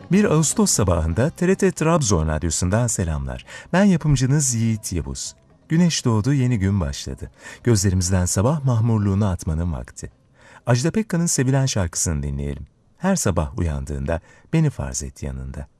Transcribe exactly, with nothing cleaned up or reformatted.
Bir Ağustos sabahında T R T Trabzon Radyosu'ndan selamlar. Ben yapımcınız Yiğit Yavuz. Güneş doğdu, yeni gün başladı. Gözlerimizden sabah mahmurluğunu atmanın vakti. Ajda Pekkan'ın sevilen şarkısını dinleyelim. Her sabah uyandığında beni farz et yanında.